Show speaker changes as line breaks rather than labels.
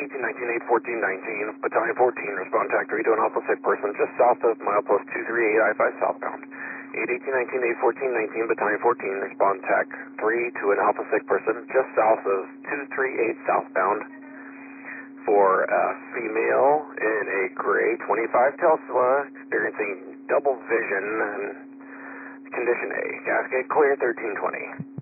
818-19-814-19, Battalion 14, respond TAC 3 to an Alpha sick person just south of milepost 238 I-5 southbound. 818-19-814-19, Battalion 14, respond TAC 3 to an Alpha sick person just south of 238 southbound for a female in a gray 25 Tesla experiencing double vision and condition A. Cascade clear 1320.